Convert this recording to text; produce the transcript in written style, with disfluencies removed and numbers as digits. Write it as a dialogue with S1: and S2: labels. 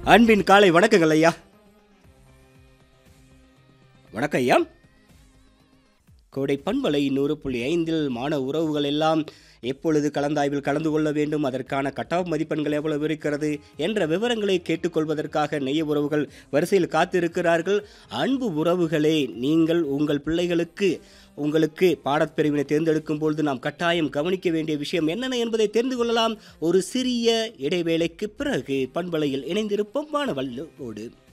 S1: அன்பின் காலை வணக்கங்கள் ஐயா. வணக்கம் ஐயா. கோடை பண்பலை 100.5 மாணவ உறவுகள் எல்லாம் எப்பொழுது கலந்தாய்வில் கலந்து கொள்ள வேண்டும், அதற்கான கட்டாப் மதிப்பெண்கள் எவ்வளவு இருக்கிறது என்ற விவரங்களை கேட்டுக்கொள்வதற்காக நெய்ய உறவுகள் வரிசையில் காத்திருக்கிறார்கள். அன்பு உறவுகளே, நீங்கள் உங்கள் பிள்ளைகளுக்கு உங்களுக்கு பாடப்பிரிவினை தேர்ந்தெடுக்கும் பொழுது நாம் கட்டாயம் கவனிக்க வேண்டிய விஷயம் என்னென்ன என்பதை தெரிந்து கொள்ளலாம். ஒரு சிறிய இடைவேளைக்கு பிறகு பண்பலையில் இணைந்திருப்போம் மாணவர்களோடு.